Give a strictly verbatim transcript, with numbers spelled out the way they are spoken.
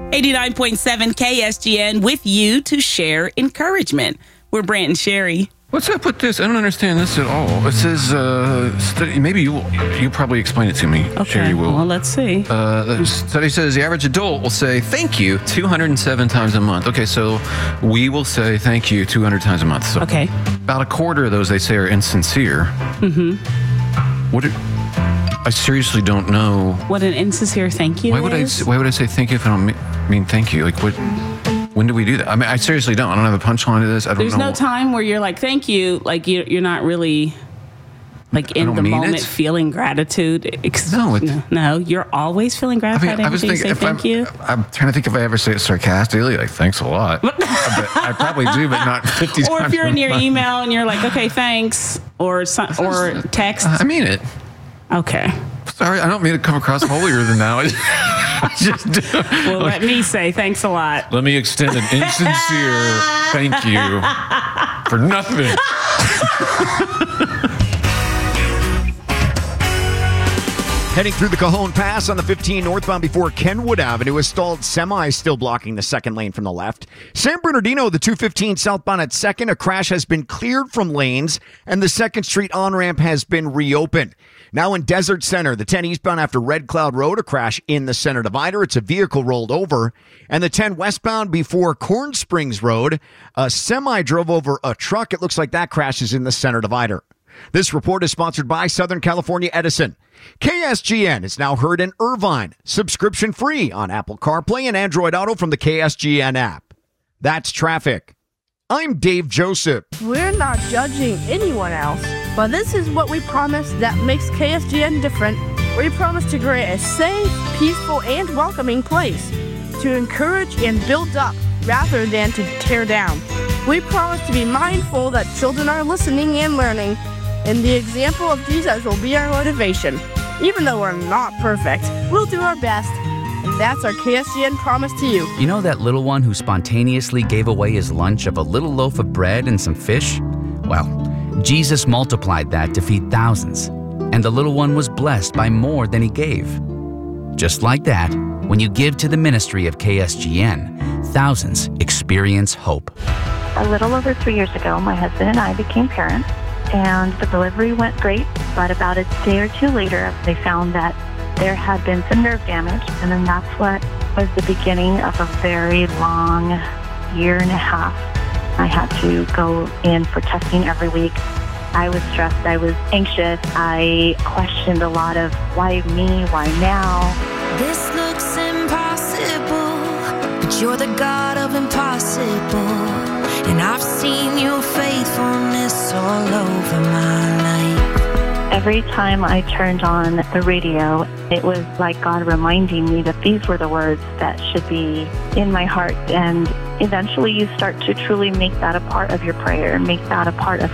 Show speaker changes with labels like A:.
A: eighty-nine point seven K S G N with you to share encouragement. We're Brant and Sherry.
B: What's up with this? I don't understand this at all. It says, uh, study, maybe you you probably explain it to me.
A: Okay,
B: Sherry will.
A: Well, let's see.
B: Uh, the study says the average adult will say thank you two hundred seven times a month. Okay, so we will say thank you two hundred times a month. So
A: Okay.
B: About a quarter of those they say are insincere.
A: Mm-hmm.
B: What? Did, I seriously don't know.
A: What an insincere thank you
B: Why would
A: is?
B: I? Why would I say thank you if I don't mean, mean thank you? Like what? When do we do that? I mean, I seriously don't. I don't have a punchline to this. I don't
A: There's
B: know.
A: no time where you're like, thank you. Like, you're, you're not really, like,
B: I
A: in
B: don't
A: the
B: mean
A: moment
B: it.
A: feeling gratitude. Ex-
B: No, it-
A: no, no, you're always feeling
B: I
A: gratified
B: mean, I was
A: after you say
B: thinking if
A: thank
B: I'm,
A: you.
B: I'm trying to think if I ever say it sarcastically, like thanks a lot. But I probably do, but not fifty times.
A: Or if you're in
B: a
A: your
B: month.
A: email and you're like, okay, thanks, or some, or text.
B: I mean it.
A: Okay.
B: Sorry, I don't mean to come across holier than thou. I just do.
A: Well, let me say thanks a lot.
B: Let me extend an insincere thank you for nothing.
C: Heading through the Cajon Pass on the fifteen northbound before Kenwood Avenue, a stalled semi still blocking the second lane from the left. San Bernardino, the two fifteen southbound at second, a crash has been cleared from lanes, and the second Street on-ramp has been reopened. Now in Desert Center, the ten eastbound after Red Cloud Road, a crash in the center divider. It's a vehicle rolled over. And the ten westbound before Corn Springs Road, a semi drove over a truck. It looks like that crash is in the center divider. This report is sponsored by Southern California Edison. K S G N is now heard in Irvine, subscription free on Apple CarPlay and Android Auto from the K S G N app. That's traffic. I'm Dave Joseph.
D: We're not judging anyone else, but this is what we promise that makes K S G N different. We promise to create a safe, peaceful, and welcoming place to encourage and build up rather than to tear down. We promise to be mindful that children are listening and learning, and the example of Jesus will be our motivation. Even though we're not perfect, we'll do our best. And that's our K S G N promise to you.
E: You know that little one who spontaneously gave away his lunch of a little loaf of bread and some fish? Well, Jesus multiplied that to feed thousands, and the little one was blessed by more than he gave. Just like that, when you give to the ministry of K S G N, thousands experience hope.
F: A little over three years ago, my husband and I became parents, and the delivery went great, but about a day or two later, they found that there had been some nerve damage, and then that's what was the beginning of a very long year and a half. I had to go in for testing every week. I was stressed, I was anxious, I questioned a lot of why me, why now?
G: This looks impossible, but you're the God of impossible. And I've seen your faithfulness all over my life.
F: Every time I turned on the radio, it was like God reminding me that these were the words that should be in my heart. And eventually you start to truly make that a part of your prayer, make that a part of